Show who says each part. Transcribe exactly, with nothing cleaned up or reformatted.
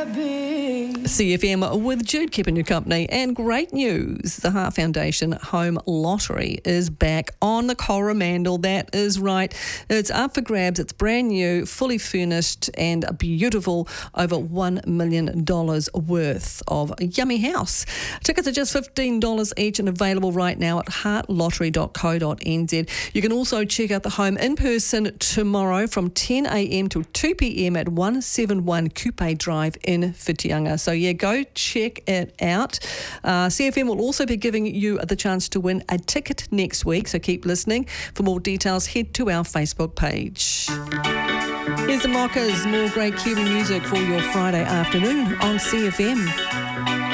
Speaker 1: C F M with Jude keeping you company, and great news. The Heart Foundation Home Lottery is back on the Coromandel. That is right. It's up for grabs. It's brand new, fully furnished and beautiful, over one million dollars worth of a yummy house. Tickets are just fifteen dollars each and available right now at heart lottery dot co dot n z. You can also check out the home in person tomorrow from ten a m till two p m at one seventy-one Coupe Drive in Whitianga. So yeah, go check it out. Uh, C F M will also be giving you the chance to win a ticket next week, so keep listening. For more details, head to our Facebook page. Here's the Mockers, more great Kiwi music for your Friday afternoon on C F M.